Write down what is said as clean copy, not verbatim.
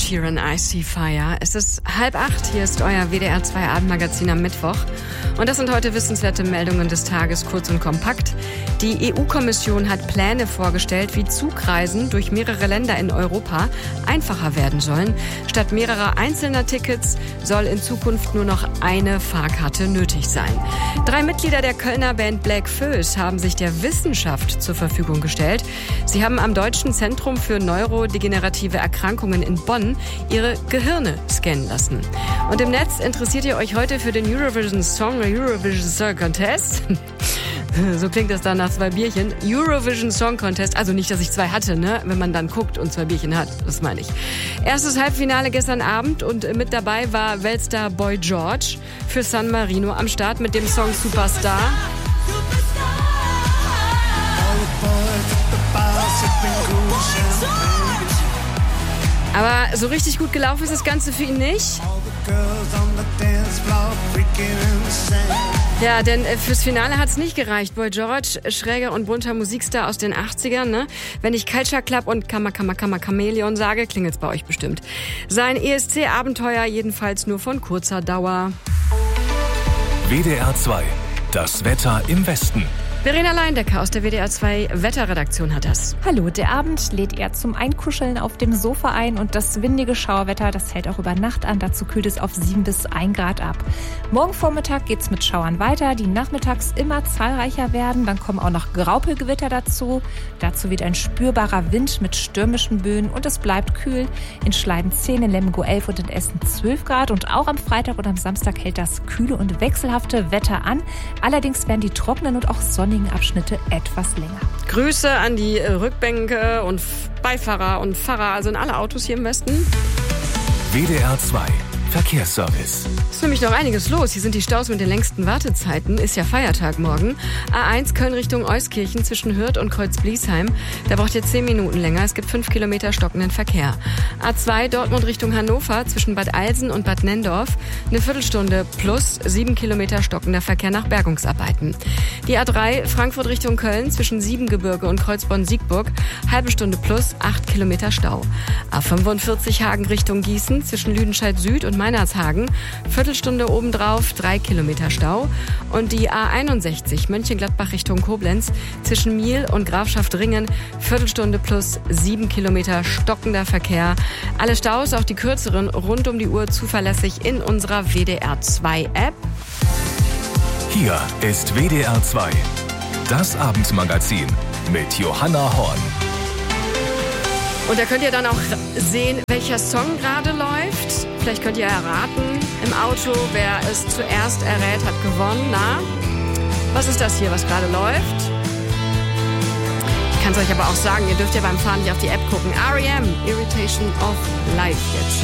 Sheeran, I See Fire. Es ist 7:30, hier ist euer WDR 2 Abendmagazin am Mittwoch. Und das sind heute wissenswerte Meldungen des Tages, kurz und kompakt. Die EU-Kommission hat Pläne vorgestellt, wie Zugreisen durch mehrere Länder in Europa einfacher werden sollen. Statt mehrerer einzelner Tickets soll in Zukunft nur noch eine Fahrkarte nötig sein. 3 Mitglieder der Kölner Band Black Föß haben sich der Wissenschaft zur Verfügung gestellt. Sie haben am Deutschen Zentrum für neurodegenerative Erkrankungen in Bonn ihre Gehirne scannen lassen. Und im Netz interessiert ihr euch heute für den Eurovision Song Contest. So klingt das dann nach 2 Bierchen. Eurovision Song Contest, also nicht, dass ich 2 hatte, ne? Wenn man dann guckt und 2 Bierchen hat, das meine ich. Erstes Halbfinale gestern Abend und mit dabei war Weltstar Boy George für San Marino am Start mit dem Song Superstar. Aber so richtig gut gelaufen ist das Ganze für ihn nicht. Ja, denn fürs Finale hat's nicht gereicht. Boy George, schräger und bunter Musikstar aus den 80ern, ne? Wenn ich Culture Club und Chameleon sage, klingelt's bei euch bestimmt. Sein ESC-Abenteuer jedenfalls nur von kurzer Dauer. WDR 2, das Wetter im Westen. Verena Leindecker aus der WDR 2 Wetterredaktion hat das. Hallo, der Abend lädt eher zum Einkuscheln auf dem Sofa ein und das windige Schauerwetter, das hält auch über Nacht an. Dazu kühlt es auf 7 bis 1 Grad ab. Morgen Vormittag geht's mit Schauern weiter, die nachmittags immer zahlreicher werden. Dann kommen auch noch Graupelgewitter dazu. Dazu weht ein spürbarer Wind mit stürmischen Böen und es bleibt kühl. In Schleiden 10, in Lemgo 11 und in Essen 12 Grad. Und auch am Freitag und am Samstag hält das kühle und wechselhafte Wetter an. Allerdings werden die trockenen und auch sonnigen Abschnitte etwas länger. Grüße an die Rückbänke und Beifahrer und Fahrer, also in alle Autos hier im Westen. WDR 2 Verkehrsservice. Ist nämlich noch einiges los. Hier sind die Staus mit den längsten Wartezeiten. Ist ja Feiertag morgen. A1 Köln Richtung Euskirchen zwischen Hürth und Kreuz-Bliesheim. Da braucht ihr 10 Minuten länger. Es gibt 5 Kilometer stockenden Verkehr. A2 Dortmund Richtung Hannover zwischen Bad Alsen und Bad Nendorf. Eine Viertelstunde plus 7 Kilometer stockender Verkehr nach Bergungsarbeiten. Die A3 Frankfurt Richtung Köln zwischen Siebengebirge und Kreuzborn-Siegburg. Halbe Stunde plus 8 Kilometer Stau. A45 Hagen Richtung Gießen zwischen Lüdenscheid Süd und Meinershagen. Viertelstunde obendrauf, 3 Kilometer Stau. Und die A61 Mönchengladbach Richtung Koblenz zwischen Miel und Grafschaft Ringen. Viertelstunde plus 7 Kilometer stockender Verkehr. Alle Staus, auch die kürzeren, rund um die Uhr zuverlässig in unserer WDR 2 App. Hier ist WDR 2, das Abendmagazin mit Johanna Horn. Und da könnt ihr dann auch sehen, welcher Song gerade läuft. Vielleicht könnt ihr erraten im Auto, wer es zuerst errät, hat gewonnen. Na, was ist das hier, was gerade läuft? Ich kann es euch aber auch sagen, ihr dürft ja beim Fahren nicht auf die App gucken. R.E.M. Irritation of Life jetzt.